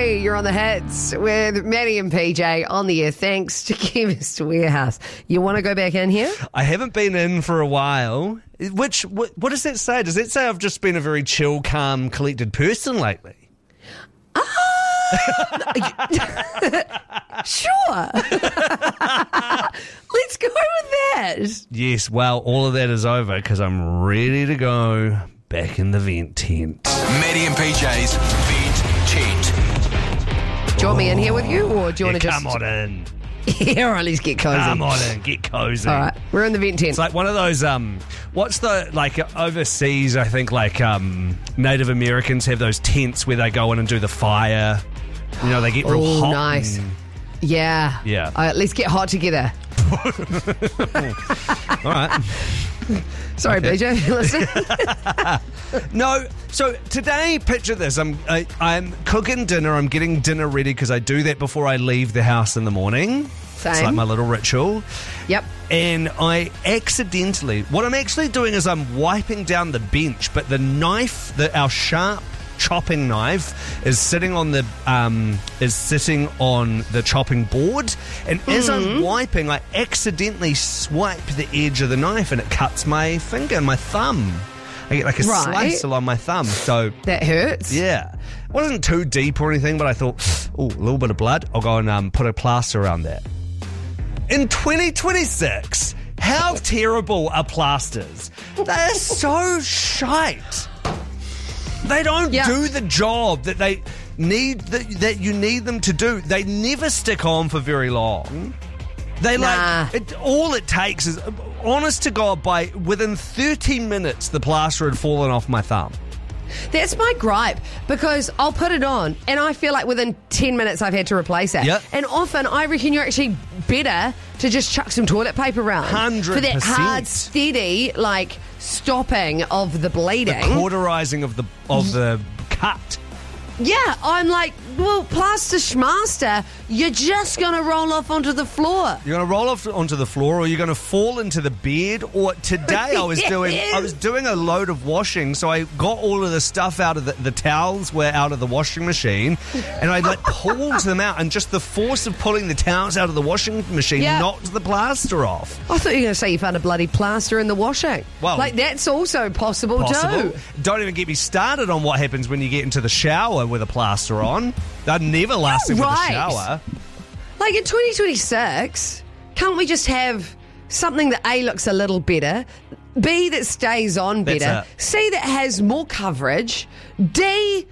3. You're on the hits with Maddie and PJ on the air. Thanks to Chemist Warehouse. You want to go back in here? I haven't been in for a while. What does that say? Does that say I've just been a very chill, calm, collected person lately? Sure. Let's go with that. Yes, well, all of that is over because I'm ready to go back in the vent tent. Maddie and PJ's Vent Tent. Do you want me in here with you, or do you want to just... Come on in. Yeah, all right, let's get cozy. Come on in, get cozy. All right, we're in the vent tent. It's like one of those, what's the, like, overseas, I think, like, Native Americans have those tents where they go in and do the fire. You know, they get real hot. Nice. Yeah. Yeah. All right, let's get hot together. All right. Sorry, okay. BJ, listen. No, so today, picture this. I'm cooking dinner. I'm getting dinner ready because I do that before I leave the house in the morning. Same. It's like my little ritual. Yep. And I accidentally, what I'm actually doing is I'm wiping down the bench, but the knife, our sharp chopping knife is sitting on the chopping board, and as I'm wiping, I accidentally swipe the edge of the knife and it cuts my finger and my thumb. I get like a slice along my thumb. So that hurts. Yeah. It wasn't too deep or anything, but I thought, a little bit of blood. I'll go and put a plaster around that. In 2026, how terrible are plasters? They're so shite. They don't do the job that they need, that you need them to do. They never stick on for very long. They all it takes is, honest to God, within 30 minutes, the plaster had fallen off my thumb. That's my gripe, because I'll put it on and I feel like within 10 minutes I've had to replace it. Yep. And often I reckon you're actually better to just chuck some toilet paper around. 100%. For that hard, steady, like, stopping of the bleeding. The cauterizing of the cut. Yeah, I'm like, well, plaster schmaster, you're just going to roll off onto the floor. You're going to roll off onto the floor, or you're going to fall into the bed. Or today I was doing a load of washing, so I got all of the stuff out of the towels were out of the washing machine, and I pulled them out, and just the force of pulling the towels out of the washing machine knocked the plaster off. I thought you were going to say you found a bloody plaster in the washing. Well, like, that's also possible too. Don't even get me started on what happens when you get into the shower with a plaster on. They're never lasting with the shower. Like, in 2026, can't we just have something that A, looks a little better, B, that stays on better, C, that has more coverage, D,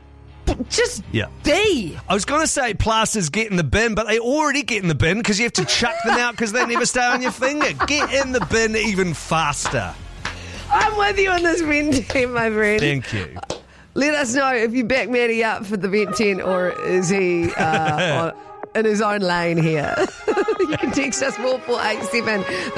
just D. I was going to say plasters get in the bin, but they already get in the bin because you have to chuck them out because they never stay on your finger. Get in the bin even faster. I'm with you on this vent tent, my friend. Thank you. Let us know if you back Maddie up for the vent tent, or is he in his own lane here. You can text us 4487.